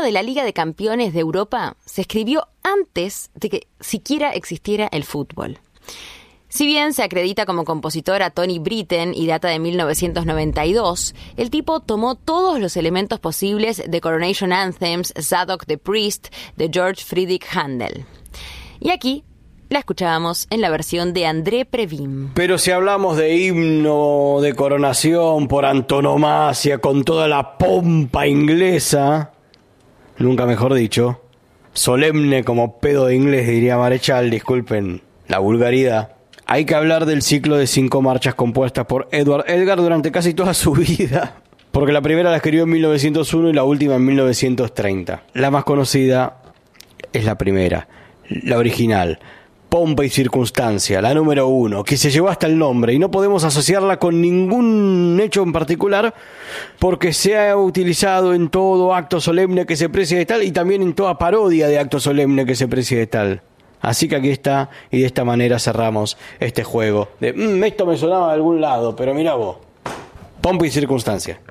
de la Liga de Campeones de Europa se escribió antes de que siquiera existiera el fútbol. Si bien se acredita como compositor a Tony Britten y data de 1992, el tipo tomó todos los elementos posibles de Coronation Anthems, Zadok the Priest, de George Friedrich Händel. Y aquí la escuchábamos en la versión de André Previn. Pero si hablamos de himno de coronación por antonomasia, con toda la pompa inglesa, nunca mejor dicho, solemne como pedo de inglés, diría Marechal, disculpen la vulgaridad, hay que hablar del ciclo de 5 marchas compuestas por Edward Elgar durante casi toda su vida. Porque la primera la escribió en 1901 y la última en 1930. La más conocida es la primera, la original. Pompa y circunstancia, la número 1, que se llevó hasta el nombre y no podemos asociarla con ningún hecho en particular porque se ha utilizado en todo acto solemne que se precie de tal y también en toda parodia de acto solemne que se precie de tal. Así que aquí está, y de esta manera cerramos este juego de esto me sonaba de algún lado, pero mirá vos, pompa y circunstancia.